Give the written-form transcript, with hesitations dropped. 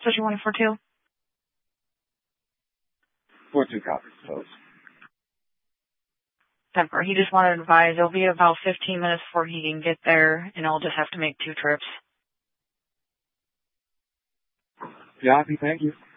So you want 42? 42 copies, close. Temper. He just wanted to advise it'll be about 15 minutes before he can get there, and I'll just have to make 2 trips. Copy, thank you.